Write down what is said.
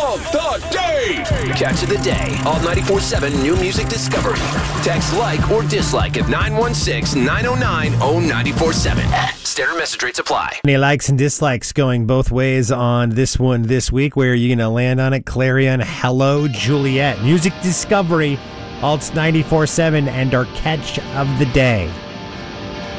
of the day. Catch of the day on 94.7 New Music Discovery. Text like or dislike at 916-909-0947. Standard message rates apply. Any likes and dislikes going both ways on this one this week? Where are you going to land on it? Clarion, Hello, Juliet. Music Discovery, Alts 94.7, and our catch of the day.